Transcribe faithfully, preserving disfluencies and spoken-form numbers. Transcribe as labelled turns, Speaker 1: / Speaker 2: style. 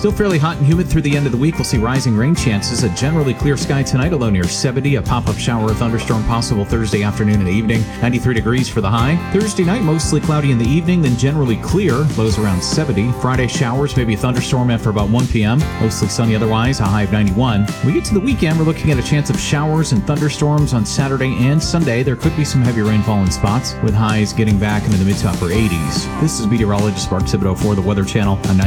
Speaker 1: Still fairly hot and humid through the end of the week. We'll see rising rain chances. A generally clear sky tonight, a low near seventy. A pop-up shower or thunderstorm possible Thursday afternoon and evening. ninety-three degrees for the high. Thursday night, mostly cloudy in the evening, then generally clear. Lows around seventy. Friday, showers, maybe a thunderstorm after about one p.m. Mostly sunny otherwise, a high of ninety-one. When we get to the weekend, we're looking at a chance of showers and thunderstorms on Saturday and Sunday. There could be some heavy rainfall in spots, with highs getting back into the mid to upper eighties. This is meteorologist Mark Thibodeau for the Weather Channel on